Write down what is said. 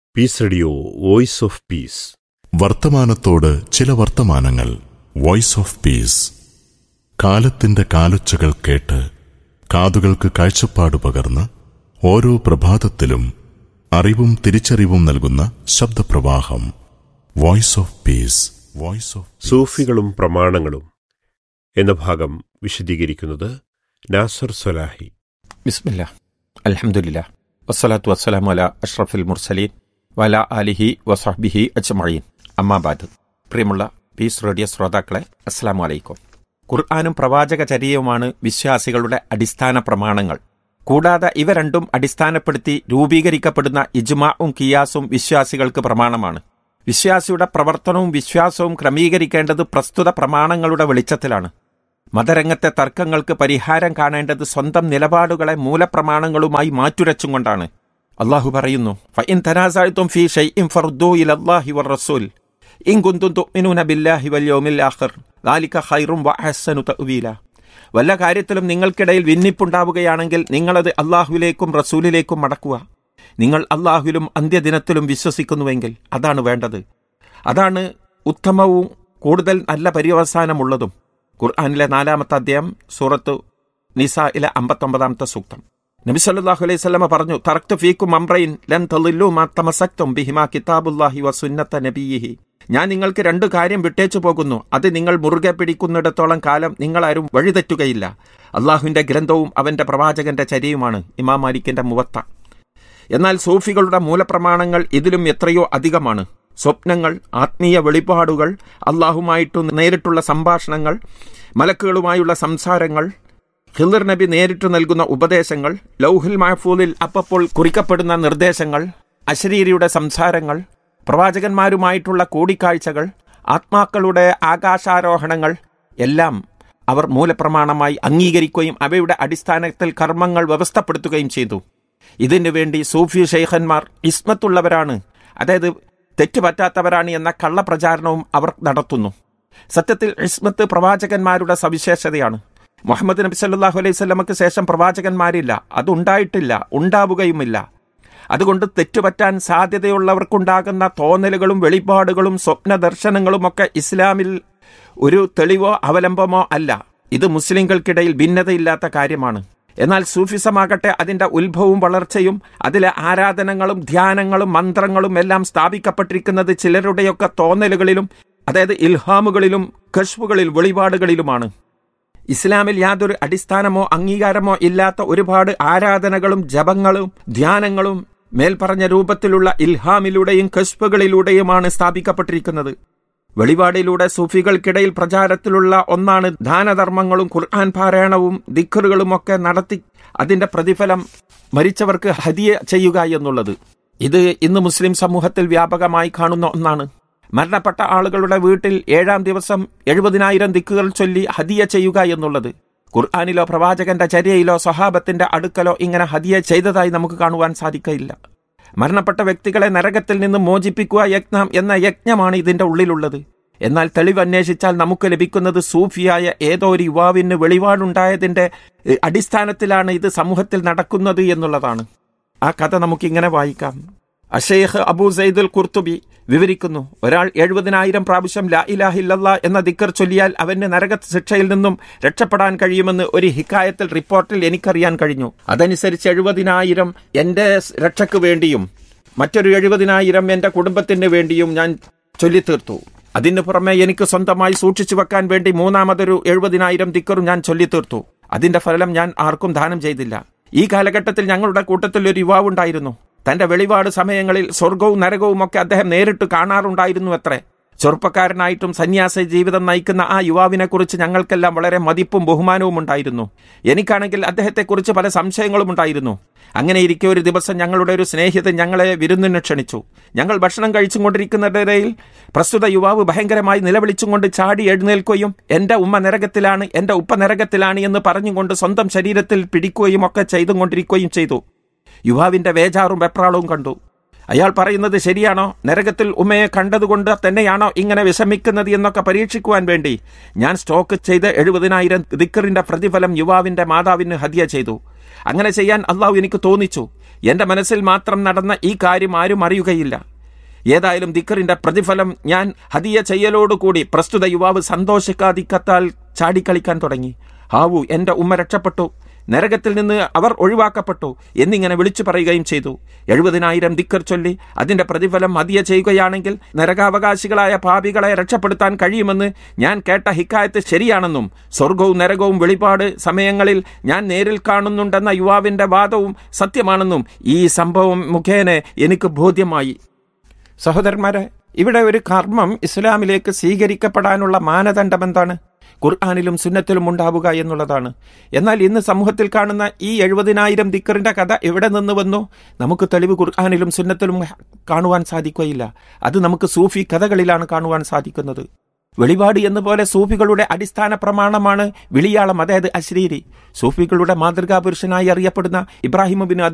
Piece radio voice of peace. വർത്തമാനത്തോട് ചില വർത്തമാനങ്ങൾ. Voice of peace. കാലത്തിന്റെ കാലൊച്ചകൾ കേട്ട് കാതുകൾക്ക് കാഴ്ചപ്പാട് പകർന്ന് ഓരോ പ്രഭാതത്തിലും അറിവും തിരിച്ചറിവും നൽകുന്ന ശബ്ദപ്രവാഹം. Voice of peace. Voice of സൂഫികളും പ്രമാണങ്ങളും എന്ന ഭാഗം വിശദീകരിക്കുന്നത് നാസർ സലാഹി. ബിസ്മില്ലാഹ്, അൽഹംദുലില്ലാഹ്, വസ്സലാത്തു വസ്സലാമു അലാ അഷ്റഫിൽ മുർസലീൻ വഅലാ ആലിഹി വസഹ്ബിഹി അജ്മഈൻ. അമ്മാ ബഅദ്. പ്രിയമുള്ള പീസ് റേഡിയോ ശ്രോതാക്കളെ, അസ്സലാമു അലൈക്കും. ഖുർആനും പ്രവാചകചര്യയുമാണ് വിശ്വാസികളുടെ അടിസ്ഥാന പ്രമാണങ്ങൾ. കൂടാതെ ഇവ രണ്ടും അടിസ്ഥാനപ്പെടുത്തി രൂപീകരിക്കപ്പെടുന്ന ഇജ്മാഉം ഖിയാസും വിശ്വാസികൾക്ക് പ്രമാണമാണ്. വിശ്വാസിയുടെ പ്രവർത്തനവും വിശ്വാസവും ക്രമീകരിക്കേണ്ടത് പ്രസ്തുത പ്രമാണങ്ങളുടെ വെളിച്ചത്തിലാണ്. മതരംഗത്തെ തർക്കങ്ങൾക്ക് പരിഹാരം കാണേണ്ടത് സ്വന്തം നിലപാടുകളെ മൂലപ്രമാണങ്ങളുമായി മാറ്റുരച്ചും കൊണ്ടാണ്. അള്ളാഹു പറയുന്നു, ഫഇൻ തനാസഅതും ഫീ ശൈഇൻ ഫർദൂ ഇലല്ലാഹി വറസൂൽ ഇൻ കുൻതും തുഅ്മിനൂന ബില്ലാഹി വൽ യൗമിൽ ആഖിർ ദാലിക ഖൈറും വഅഹ്സനു തഅ്വീല. വല്ല കാര്യത്തിലും നിങ്ങൾക്കിടയിൽ ഭിന്നിപ്പുണ്ടാവുകയാണെങ്കിൽ നിങ്ങളത് അള്ളാഹുവിലേക്കും റസൂലിലേക്കും മടക്കുക. നിങ്ങൾ അള്ളാഹുവിലും അന്ത്യദിനത്തിലും വിശ്വസിക്കുന്നുവെങ്കിൽ അതാണ് വേണ്ടത്. അതാണ് ഉത്തമവും കൂടുതൽ നല്ല പര്യവസാനമുള്ളതും. ഖുർആനിലെ 4-ാമത്തെ അധ്യായം സൂറത്ത് നിസായിലെ 59-ാമത്തെ സൂക്തം. നബി സല്ലല്ലാഹു അലൈഹി വസല്ലമ പറഞ്ഞു, തറക്തു ഫീക്കും അംറൈൻ ലൻ തളില്ലു മാ തമസക്തും ബിഹിമാ കിതാബുല്ലാഹി വസുന്നത നബിയിഹി. ഞാൻ നിങ്ങൾക്ക് 2 കാര്യം വിട്ടേച്ചു പോകുന്നു, അത് നിങ്ങൾ മുറുകെ പിടിക്കുന്നിടത്തോളം കാലം നിങ്ങളാരും വഴിതെറ്റുകയില്ല. അള്ളാഹുവിന്റെ ഗ്രന്ഥവും അവന്റെ പ്രവാചകന്റെ ചര്യയുമാണ്. ഇമാം മാലിക്കിന്റെ മുവത്ത. എന്നാൽ സൂഫികളുടെ മൂലപ്രമാണങ്ങൾ ഇതിലും എത്രയോ അധികമാണ്. സ്വപ്നങ്ങൾ, ആത്മീയ വെളിപാടുകൾ, അള്ളാഹുമായിട്ട് നേരിട്ടുള്ള സംഭാഷണങ്ങൾ, മലക്കുകളുമായുള്ള സംസാരങ്ങൾ, ഖിളിർ നബി നേരിട്ട് നൽകുന്ന ഉപദേശങ്ങൾ, ലൗഹുൽ മഹ്ഫൂദിൽ അപ്പപ്പോൾ കുറിക്കപ്പെടുന്ന നിർദ്ദേശങ്ങൾ, അശരീരിയുടെ സംസാരങ്ങൾ, പ്രവാചകന്മാരുമായിട്ടുള്ള കൂടിക്കാഴ്ചകൾ, ആത്മാക്കളുടെ ആകാശാരോഹണങ്ങൾ എല്ലാം അവർ മൂലപ്രമാണമായി അംഗീകരിക്കുകയും അവയുടെ അടിസ്ഥാനത്തിൽ കർമ്മങ്ങൾ വ്യവസ്ഥപ്പെടുത്തുകയും ചെയ്തു. ഇതിനു വേണ്ടി സൂഫി ഷെയ്ഖന്മാർ ഇസ്മത്തുള്ളവരാണ്, അതായത് തെറ്റുപറ്റാത്തവരാണ് എന്ന കള്ളപ്രചാരണവും അവർ നടത്തുന്നു. സത്യത്തിൽ ഇസ്മത്ത് പ്രവാചകന്മാരുടെ സവിശേഷതയാണ്. മുഹമ്മദ് നബി സല്ലല്ലാഹു അലൈഹി വസല്ലമക്ക് ശേഷം പ്രവാചകന്മാരില്ല, അതുണ്ടായിട്ടില്ല, ഉണ്ടാവുകയുമില്ല. അതുകൊണ്ട് തെറ്റുപറ്റാൻ സാധ്യതയുള്ളവർക്കുണ്ടാകുന്ന തോന്നലുകളും വെളിപാടുകളും സ്വപ്ന ദർശനങ്ങളുമൊക്കെ ഇസ്ലാമിൽ ഒരു തെളിവോ അവലംബമോ അല്ല. ഇത് മുസ്ലിങ്ങൾക്കിടയിൽ ഭിന്നതയില്ലാത്ത കാര്യമാണ്. എന്നാൽ സൂഫിസമാകട്ടെ അതിന്റെ ഉത്ഭവവും വളർച്ചയും അതിലെ ആരാധനകളും ധ്യാനങ്ങളും മന്ത്രങ്ങളും എല്ലാം സ്ഥാപിക്കപ്പെട്ടിരിക്കുന്നത് ചിലരുടെയൊക്കെ തോന്നലുകളിലും, അതായത് ഇൽഹാമുകളിലും കശ്ഫുകളിൽ വെളിപാടുകളിലുമാണ്. ഇസ്ലാമിൽ യാതൊരു അടിസ്ഥാനമോ അംഗീകാരമോ ഇല്ലാത്ത ഒരുപാട് ആരാധനകളും ജപങ്ങളും ധ്യാനങ്ങളും മേൽപ്പറഞ്ഞ രൂപത്തിലുള്ള ഇൽഹാമിലൂടെയും കശ്ഫുകളിലൂടെയുമാണ് സ്ഥാപിക്കപ്പെട്ടിരിക്കുന്നത്. വെളിപാടിലൂടെ സൂഫികൾക്കിടയിൽ പ്രചാരത്തിലുള്ള ഒന്നാണ് ദാനധർമ്മങ്ങളും ഖുർആൻ പാരായണവും ദിക്റുകളുമൊക്കെ നടത്തി അതിന്റെ പ്രതിഫലം മരിച്ചവർക്ക് ഹദിയ ചെയ്യുക എന്നുള്ളത്. ഇത് ഇന്ന് മുസ്ലിം സമൂഹത്തിൽ വ്യാപകമായി കാണുന്ന ഒന്നാണ്. മരണപ്പെട്ട ആളുകളുടെ വീട്ടിൽ 7-ാം ദിവസം 70,000 ദിക്റുകൾ ചൊല്ലി ഹദിയ ചെയ്യുക എന്നുള്ളത് ഖുർആനിലോ പ്രവാചകന്റെ ചര്യയിലോ സ്വഹാബത്തിന്റെ അടുക്കലോ ഇങ്ങനെ ഹദിയ ചെയ്തതായി നമുക്ക് കാണുവാൻ സാധിക്കില്ല. മരണപ്പെട്ട വ്യക്തികളെ നരകത്തിൽ നിന്ന് മോചിപ്പിക്കുക യജ്ഞം എന്ന യജ്ഞമാണ് ഇതിന്റെ ഉള്ളിലുള്ളത്. എന്നാൽ തെളിവ് അന്വേഷിച്ചാൽ നമുക്ക് ലഭിക്കുന്നത് സൂഫിയായ ഏതോ ഒരു യുവാവിന് വെളിപാടുണ്ടായതിന്റെ അടിസ്ഥാനത്തിലാണ് ഇത് സമൂഹത്തിൽ നടക്കുന്നത് എന്നുള്ളതാണ്. ആ കഥ നമുക്കിങ്ങനെ വായിക്കാം. അഷേഖ് അബൂ സയ്യിദുൽ ഖുർത്തുബി വിവരിക്കുന്നു, ഒരാൾ 70,000 പ്രാവശ്യം ലാ ഇലാഹ ഇല്ലല്ലാഹ് എന്ന ദിക്ർ ചൊല്ലിയാൽ അവന് നരക ശിക്ഷയിൽ നിന്നും രക്ഷപ്പെടാൻ കഴിയുമെന്ന് ഒരു ഹിക്കായത്തിൽ റിപ്പോർട്ടിൽ എനിക്കറിയാൻ കഴിഞ്ഞു. അതനുസരിച്ച് 70,000 എന്റെ രക്ഷയ്ക്ക് വേണ്ടിയും മറ്റൊരു 70,000 എന്റെ കുടുംബത്തിന് വേണ്ടിയും ഞാൻ ചൊല്ലിത്തീർത്തു. അതിനു പുറമെ എനിക്ക് സ്വന്തമായി സൂക്ഷിച്ചു വെക്കാൻ വേണ്ടി 3-മതൊരു 70,000 ദിക്റും ഞാൻ ചൊല്ലിത്തീർത്തു. അതിന്റെ ഫലം ഞാൻ ആർക്കും ദാനം ചെയ്തില്ല. ഈ കാലഘട്ടത്തിൽ ഞങ്ങളുടെ കൂട്ടത്തിൽ ഒരു യുവാവുണ്ടായിരുന്നു. തന്റെ വെളിപാട് സമയങ്ങളിൽ സ്വർഗവും നരകവും ഒക്കെ അദ്ദേഹം നേരിട്ട് കാണാറുണ്ടായിരുന്നു അത്രേ. ചെറുപ്പക്കാരനായിട്ടും സന്യാസ ജീവിതം നയിക്കുന്ന ആ യുവാവിനെ കുറിച്ച് ഞങ്ങൾക്കെല്ലാം വളരെ മതിപ്പും ബഹുമാനവും ഉണ്ടായിരുന്നു. എനിക്കാണെങ്കിൽ അദ്ദേഹത്തെക്കുറിച്ച് പല സംശയങ്ങളും ഉണ്ടായിരുന്നു. അങ്ങനെ ഇരിക്കെ ഒരു ദിവസം ഞങ്ങളുടെ ഒരു സ്നേഹിതൻ ഞങ്ങളെ വിരുന്നിന് ക്ഷണിച്ചു. ഞങ്ങൾ ഭക്ഷണം കഴിച്ചുകൊണ്ടിരിക്കുന്നതിനിടയിൽ പ്രസ്തുത യുവാവ് ഭയങ്കരമായി നിലവിളിച്ചും കൊണ്ട് ചാടി എഴുന്നേൽക്കുകയും എന്റെ ഉമ്മ നരകത്തിലാണ്, എന്റെ ഉപ്പ നരകത്തിലാണ് എന്ന് പറഞ്ഞുകൊണ്ട് സ്വന്തം ശരീരത്തിൽ പിടിക്കുകയും ഒക്കെ ചെയ്തുകൊണ്ടിരിക്കുകയും ചെയ്തു. യുവാവിന്റെ വേജാറും വെപ്രാളവും കണ്ടു. അയാൾ പറയുന്നത് ശരിയാണോ, നരകത്തിൽ ഉമ്മയെ കണ്ടതുകൊണ്ട് തന്നെയാണോ ഇങ്ങനെ വിഷമിക്കുന്നത് എന്നൊക്കെ പരീക്ഷിക്കുവാൻ വേണ്ടി ഞാൻ സ്റ്റോക്ക് ചെയ്ത് 70,000 ദിക്റിന്റെ പ്രതിഫലം യുവാവിന്റെ മാതാവിന് ഹദിയ ചെയ്തു. അങ്ങനെ ചെയ്യാൻ അള്ളാഹു എനിക്ക് തോന്നിച്ചു. എൻ്റെ മനസ്സിൽ മാത്രം നടന്ന ഈ കാര്യം ആരും അറിയുകയില്ല. ഏതായാലും ദിക്റിന്റെ പ്രതിഫലം ഞാൻ ഹദിയ ചെയ്യലോടുകൂടി പ്രസ്തുത യുവാവ് സന്തോഷിക്കാതിക്കത്താൽ ചാടിക്കളിക്കാൻ തുടങ്ങി. ഹാവു, എൻ്റെ ഉമ്മ രക്ഷപ്പെട്ടു, നരകത്തിൽ നിന്ന് അവർ ഒഴിവാക്കപ്പെട്ടു എന്നിങ്ങനെ വിളിച്ചു പറയുകയും ചെയ്തു. 70,000 ദിക്ർ ചൊല്ലി അതിന്റെ പ്രതിഫലം ഹദിയ ചെയ്യുകയാണെങ്കിൽ നരകാവകാശികളായ പാപികളെ രക്ഷപ്പെടുത്താൻ കഴിയുമെന്ന് ഞാൻ കേട്ട ഹിക്കായത്ത് ശരിയാണെന്നും സ്വർഗവും നരകവും വെളിപാട് സമയങ്ങളിൽ ഞാൻ നേരിൽ കാണുന്നുണ്ടെന്ന യുവാവിന്റെ വാദവും സത്യമാണെന്നും ഈ സംഭവം മുഖേന എനിക്ക് ബോധ്യമായി. സഹോദരന്മാരെ, ഇവിടെ ഒരു കർമ്മം ഇസ്ലാമിലേക്ക് സ്വീകരിക്കപ്പെടാനുള്ള മാനദണ്ഡം എന്താണ്? ഖുർആനിലും സുന്നത്തിലും ഉണ്ടാവുക എന്നുള്ളതാണ്. എന്നാൽ ഇന്ന് സമൂഹത്തിൽ കാണുന്ന ഈ 70,000 ദിക്റിന്റെ കഥ എവിടെ നിന്ന് വന്നു? നമുക്ക് തെളിവ് ഖുർആനിലും സുന്നത്തിലും കാണുവാൻ സാധിക്കുകയില്ല. അത് നമുക്ക് സൂഫി കഥകളിലാണ് കാണുവാൻ സാധിക്കുന്നത്. വെളിപാട് എന്നപോലെ സൂഫികളുടെ അടിസ്ഥാന പ്രമാണമാണ് വിളിയാളം, അതായത് അശ്രീരി. സൂഫികളുടെ മാതൃകാ പുരുഷനായി അറിയപ്പെടുന്ന ഇബ്രാഹിം ബിൻ